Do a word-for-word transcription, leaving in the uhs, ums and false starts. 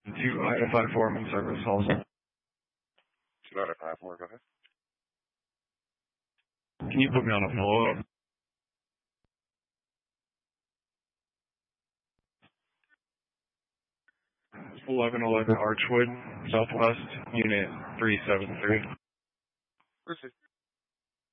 Two Ida five four in service halls. Two Ida five four, go ahead. Can you put me on a follow-up? eleven eleven Archwood, Southwest, Unit three seven three. Proceed.